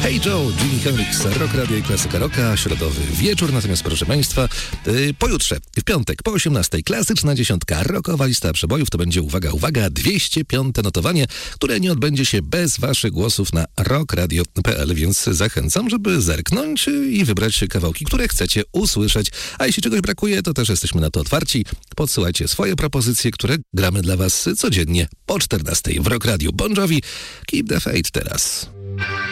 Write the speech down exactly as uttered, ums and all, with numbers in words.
Hey Joe, Jimi Hendrix, Rock Radio i Klasyka Rocka, środowy wieczór, natomiast proszę Państwa, yy, pojutrze, w piątek po osiemnastej, klasyczna dziesiątka, rockowa lista przebojów, to będzie, uwaga, uwaga, dwieście piąte notowanie, które nie odbędzie się bez Waszych głosów na rockradio kropka p l, więc zachęcam, żeby zerknąć i wybrać kawałki, które chcecie usłyszeć, a jeśli czegoś brakuje, to też jesteśmy na to otwarci. Podsyłajcie swoje propozycje, które gramy dla Was codziennie po czternastej w Rock Radio. Bon Jovi, Keep the Faith teraz.